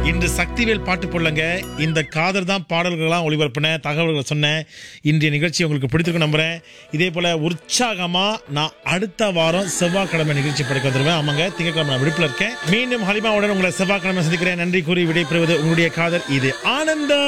இன்று சக்திவேல் பாட்டு போடலங்க. இந்த காதல் தான் பாடல்கள்லாம் ஒளிபரப்பின தகவல்களை சொன்னேன். இன்றைய நிகழ்ச்சி உங்களுக்கு பிடித்திருக்கும் நம்புறேன். இதே போல உற்சாகமா நான் அடுத்த வாரம் செவ்வாய்க்கிழமை நிகழ்ச்சி படைக்க வந்துருவேன். ஆமாங்க, திங்கட்கிழமை நான் விடுப்புல இருக்கேன். மீண்டும் ஹலிமாவுடன் உங்களை செவ்வாய்க்கிழமை சந்திக்கிறேன். நன்றி கூறி விடைபெறுவது உங்களுடைய காதல். இது ஆனந்தம்.